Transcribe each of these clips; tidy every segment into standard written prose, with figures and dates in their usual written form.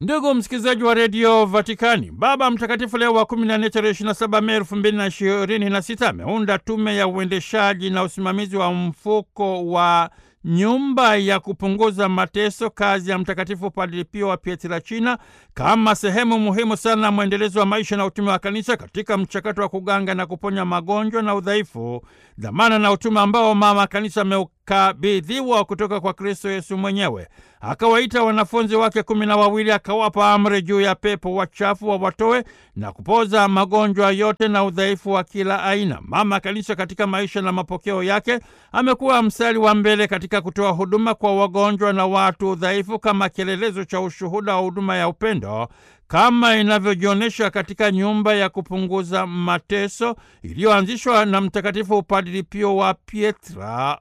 Ndugu msikilizaji wa redio Vatikani, Baba Mtakatifu Leo wa 14 tarehe 27 Mei 2026 ameunda tume ya uendeshaji na usimamizi wa mfuko wa nyumba ya kupunguza mateso, kazi ya Mtakatifu Padre Pio wa Pietrelcina, kama sehemu muhimu sana mwendelezo wa maisha na utume wa kanisa katika mchakato wa kuganga na kuponya magonjwa na udhaifu, dhamana na utume ambao mama kanisa ameukabidhiwa kutoka kwa Kristo Yesu mwenyewe. Akawaita wanafunzi wake 12, akawapa amri juu ya pepo wachafu wawatoe na kupoza magonjwa yote na udhaifu wa kila aina. Mama kanisa katika maisha na mapokeo yake amekuwa mstari wa mbele katika kutoa huduma kwa wagonjwa na watu dhaifu kama kielelezo cha ushuhuda wa huduma ya upendo, kama inavyojionyesha katika nyumba ya kupunguza mateso iliyoanzishwa na Mtakatifu Padre Pio wa Pietrelcina.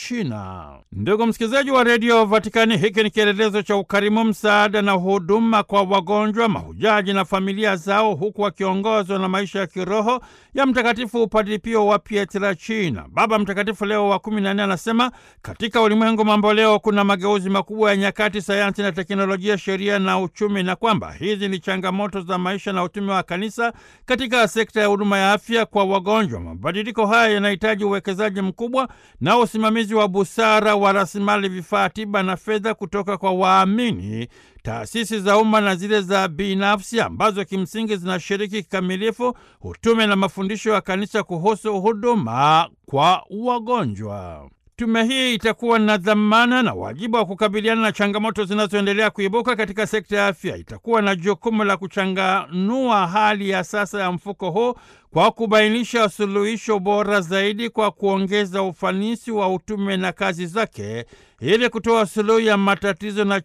Ndugu msikilizaji wa redio Vatikani, hiki ni kielelezo cha ukarimu, msaada na huduma kwa wagonjwa, mahujaji na familia zao, huku wakiongozwa na maisha ya kiroho ya Mtakatifu Padre Pio wa Pietrelcina. Baba Mtakatifu Leo wa 14 anasema, katika ulimwengu mambo leo kuna mageuzi makubwa ya nyakati, sayansi na teknolojia, sheria na uchumi, na kwamba hizi ni changamoto za maisha na utume wa kanisa katika sekta ya huduma ya afya kwa wagonjwa. Mabadiliko haya yanahitaji uwekezaji mkubwa na usimamizi wa busara wa rasilimali, vifaa tiba na fedha kutoka kwa waamini, taasisi za umma na zile za binafsi ambazo kimsingi zinashiriki kikamilifu utume na mafundisho ya kanisa kuhusu huduma kwa wagonjwa. Tume hii itakuwa na dhamana na wajibu wa kukabiliana na changamoto zinazoendelea kuibuka katika sekta ya afya. Itakuwa na jukumu la kuchanganua hali ya sasa ya mfuko huu kwa kubainisha suluhisho bora zaidi, kwa kuongeza ufanisi wa utume na kazi zake, ili kutoa suluhu ya matatizo na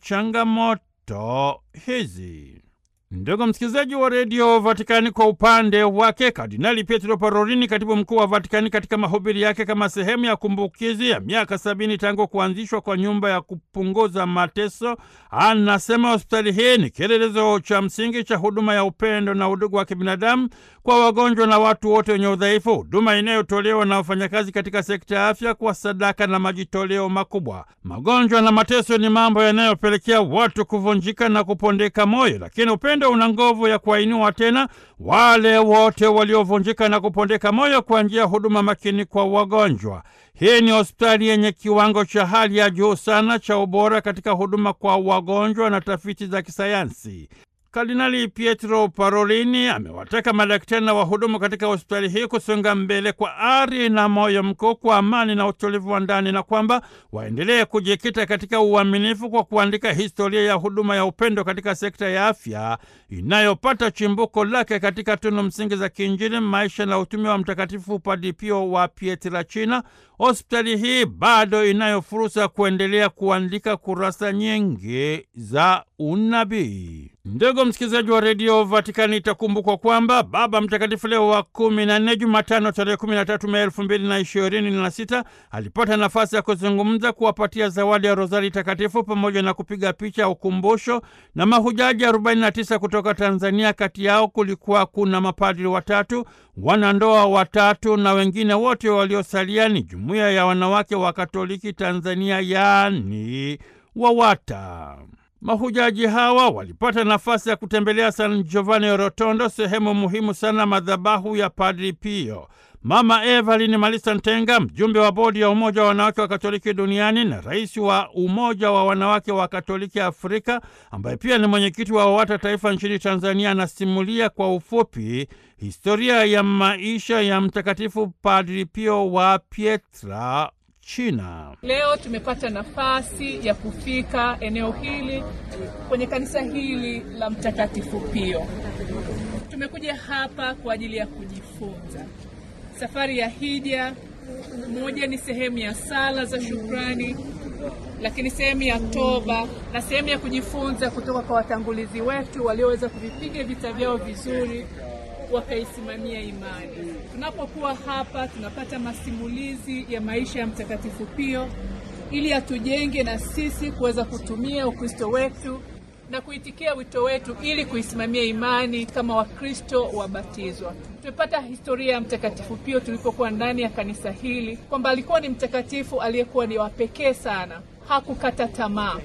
changamoto hizi. Ndugu msikilizaji wa redio Vatikani, kwa upande wake Kardinali Pietro Parolin, katibu mkuu wa Vatikani, katika mahubiri yake kama sehemu ya kumbukizi ya miaka 70 tangu kuanzishwa kwa nyumba ya kupunguza mateso, anasema hospitali hii ni kielelezo cha msingi cha huduma ya upendo na udugu wa kibinadamu kwa wagonjwa na watu wote wenye udhaifu, huduma inayotolewa na wafanyakazi katika sekta ya afya kwa sadaka na majitoleo makubwa. Magonjwa na mateso ni mambo yanayopelekea watu kuvunjika na kupondeka moyo, lakini upendo una nguvu ya kuwainua tena wale wote waliovunjika na kupondeka moyo kwa njia ya huduma makini kwa wagonjwa. Hii ni hospitali yenye kiwango cha hali ya juu sana cha ubora katika huduma kwa wagonjwa na tafiti za kisayansi. Kardinali Pietro Parolin amewataka madaktari na wahudumu katika hospitali hii kusonga mbele kwa ari na moyo mkuu, kwa amani na utulivu wa ndani, na kwamba waendelee kujikita katika uaminifu kwa kuandika historia ya huduma ya upendo katika sekta ya afya inayopata chimbuko lake katika tunu msingi za kiinjili, maisha na utume wa Mtakatifu Padre Pio wa Pietrelcina. Hospitali hii bado inayo fursa kuendelea kuandika kurasa nyingi za unabii. Ndugu msikilizaji wa redio Vatikani, itakumbukwa kwamba Baba Mtakatifu Leo wa 14 Jumatano tarehe 13 Mei 2026 alipata nafasi ya kuzungumza, kuwapatia zawadi ya rozari takatifu pamoja na kupiga picha ya ukumbusho na mahujaji 49 kutoka Tanzania. Kati yao kulikuwa kuna mapadri 3, wanandoa 3 na wengine wote waliosalia ni jumuiya ya wanawake wa Katoliki Tanzania, yaani WAWATA. Mahujaji hawa walipata nafasi ya kutembelea San Giovanni Rotondo, sehemu muhimu sana madhabahu ya Padre Pio. Mama Evelyn Malisa Ntenga, mjumbe wa bodi ya Umoja wa Wanawake wa Katoliki Duniani na rais wa Umoja wa Wanawake wa Katoliki Afrika, ambaye pia ni mwenyekiti wa WAWATA taifa nchini Tanzania, anasimulia kwa ufupi historia ya maisha ya Mtakatifu Padre Pio wa Pietrelcina. Leo tumepata nafasi ya kufika eneo hili kwenye kanisa hili la Mtakatifu Pio. Tumekuja hapa kwa ajili ya kujifunza. Safari ya hija moja ni sehemu ya sala za shukrani, lakini sehemu ya toba na sehemu ya kujifunza kutoka kwa watangulizi wetu walioweza kuvipiga vita vyao vizuri, wakaisimamia imani. Tunapokuwa hapa tunapata masimulizi ya maisha ya Mtakatifu Pio ili atujenge na sisi kuweza kutumia Ukristo wetu na kuitikia wito wetu ili kuisimamia imani kama Wakristo wabatizwa. Tumepata historia ya Mtakatifu Pio tulipokuwa ndani ya kanisa hili, kwamba alikuwa ni mtakatifu aliyekuwa ni wa pekee sana. Hakukata tamaa.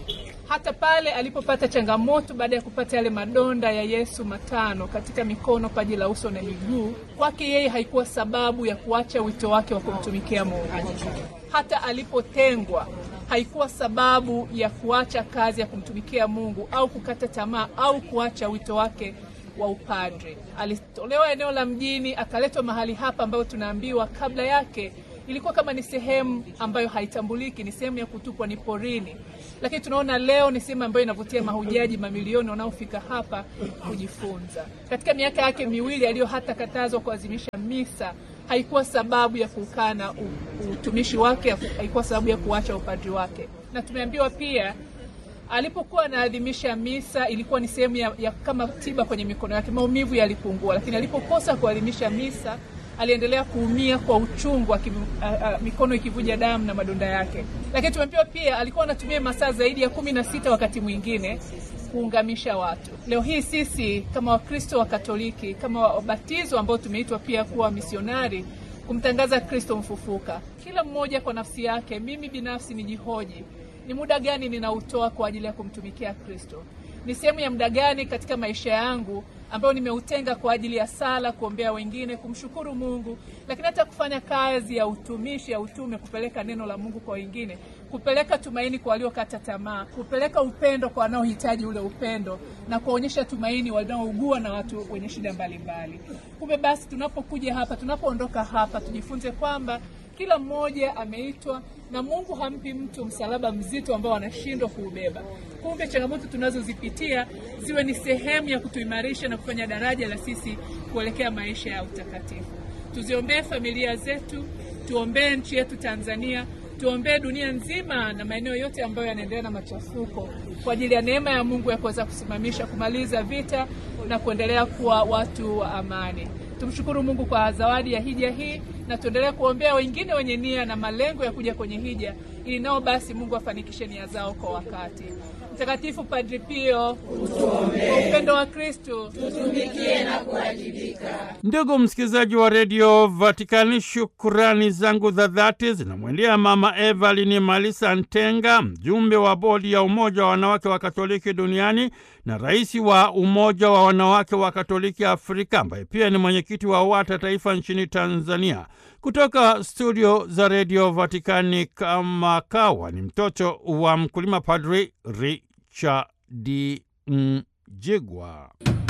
Hata pale alipopata changamoto baada ya kupata yale madonda ya Yesu 5 katika mikono, paji la uso na miguu, kwake yeye haikuwa sababu ya kuacha wito wake wa kumtumikia Mungu. Hata alipotengwa haikuwa sababu ya kuacha kazi ya kumtumikia Mungu au kukata tamaa au kuacha wito wake wa upadre. Alitolewa eneo la mjini, akaletwa mahali hapa ambayo tunaambiwa kabla yake ilikuwa kama ni sehemu ambayo haitambuliki, ni sehemu ya kutupwa, ni porini. Lakini tunaona leo ni sehemu ambayo inavutia mahujaji mamilioni wanaofika hapa kujifunza. Katika miaka yake miwili aliyo hata katazwa kuadhimisha misa, haikuwa sababu ya kukana utumishi wake, haikuwa sababu ya kuacha upadri wake. Na tumeambiwa pia alipokuwa anaadhimisha misa ilikuwa ni sehemu ya kama tiba kwenye mikono yake, maumivu yalipungua. Lakini alipokosa kuadhimisha misa aliendelea kuumia kwa uchungu, mikono ikivuja damu na madonda yake. Lakini tumeambiwa pia alikuwa anatumia masaa zaidi ya 16 wakati mwingine kuungamisha watu. Leo hii sisi kama Wakristo wa Katoliki, kama wabatizo ambao tumeitwa pia kuwa misionari, kumtangaza Kristo mfufuka, kila mmoja kwa nafsi yake, mimi binafsi nijihoji, ni muda gani ninautoa kwa ajili ya kumtumikia Kristo? Ni sehemu ya muda gani katika maisha yangu ambao nimeutenga kwa ajili ya sala, kuombea wengine, kumshukuru Mungu, lakini hata kufanya kazi ya utumishi, ya utume, kupeleka neno la Mungu kwa wengine, kupeleka tumaini kwa waliokata tamaa, kupeleka upendo kwa wanaohitaji ule upendo, na kuonyesha tumaini wanaougua na watu wenye shida mbalimbali. Kumbe basi tunapokuja hapa, tunapoondoka hapa, tujifunze kwamba kila mmoja ameitwa na Mungu hampi mtu msalaba mzito ambao anashindwa kuubeba. Kumbe changamoto tunazozipitia ziwe ni sehemu ya kutuimarisha na kufanya daraja la sisi kuelekea maisha ya utakatifu. Tuziombee familia zetu, tuombee nchi yetu Tanzania, tuombee dunia nzima na maeneo yote ambayo yanaendelea na machafuko, kwa ajili ya neema ya Mungu ya kuweza kusimamisha, kumaliza vita na kuendelea kuwa watu wa amani. Tumshukuru Mungu kwa zawadi ya hija hii, na tuendelee kuombea wengine wenye nia na malengo ya kuja kwenye hija, ili nao basi Mungu afanikishe nia zao kwa wakati. Mtakatifu Padre Pio, utuombee. Kwa upendo wa Kristo tutumikie na kuwajibika. Ndugu msikilizaji wa Radio Vatikani, shukrani zangu za dhati zinamwendea Mama Evelyn Malisa Ntenga, mjumbe wa bodi ya Umoja wa Wanawake wa Katoliki Duniani na rais wa Umoja wa Wanawake wa Katoliki Afrika, ambaye pia ni mwenyekiti wa WATA Taifa nchini Tanzania. Kutoka studio za Radio Vatikani, kama kawa ni mtoto wa mkulima, Padri Richard Mjigwa.